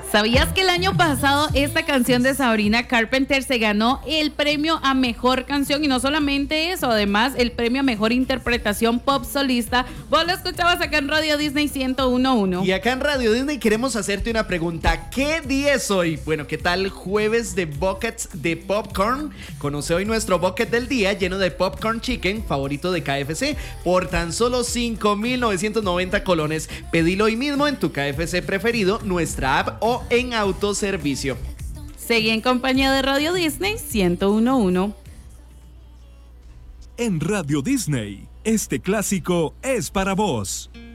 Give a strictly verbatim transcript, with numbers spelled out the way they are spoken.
¿Sabías que el año pasado esta canción de Sabrina Carpenter se ganó el premio a mejor canción? Y no solamente eso, además el premio a mejor interpretación pop solista. Vos lo escuchabas acá en Radio Disney ciento uno punto uno. Y acá en Radio Disney queremos hacerte una pregunta. ¿Qué día es hoy? Bueno, ¿qué tal jueves de buckets de popcorn? Conoce hoy nuestro bucket del día lleno de popcorn chicken, favorito de K F C, por tan solo cinco mil novecientos noventa colones. Pedilo hoy mismo en tu K F C preferido, nuestra app o en autoservicio. Seguí en compañía de Radio Disney ciento uno punto uno. En Radio Disney, este clásico es para vos.